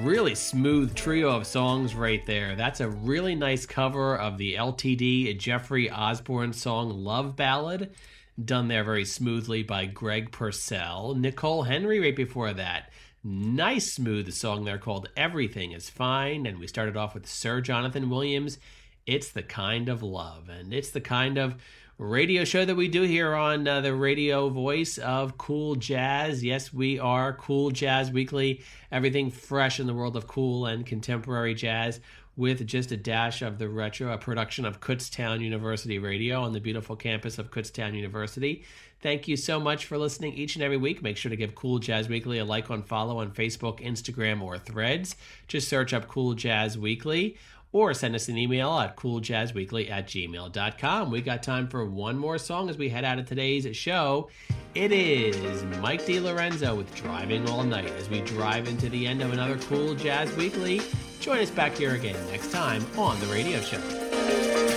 Really smooth trio of songs right there. That's a really nice cover of the LTD Jeffrey Osborne song Love Ballad, done there very smoothly by Greg Purcell. Nicole Henry right before that. Nice smooth song there called Everything is Fine. And we started off with Sir Jonathan Williams, It's the Kind of Love. And it's the kind of radio show that we do here on the radio voice of Cool Jazz. Yes, we are Cool Jazz Weekly. Everything fresh in the world of cool and contemporary jazz with just a dash of the retro, a production of Kutztown University Radio on the beautiful campus of Kutztown University. Thank you so much for listening each and every week. Make sure to give Cool Jazz Weekly a like on follow on Facebook, Instagram, or Threads. Just search up Cool Jazz Weekly, or send us an email at cooljazzweekly@gmail.com. We got time for one more song as we head out of today's show. It is Mike DiLorenzo with Driving All Night as we drive into the end of another Cool Jazz Weekly. Join us back here again next time on The Radio Show.